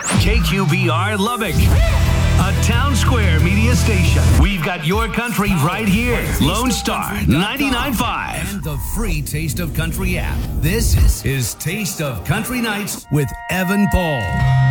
KQBR Lubbock, a Town Square media station. We've got your country right here. Lone Star 99.5. And the free Taste of Country app. This is Taste of Country Nights with Evan Paul.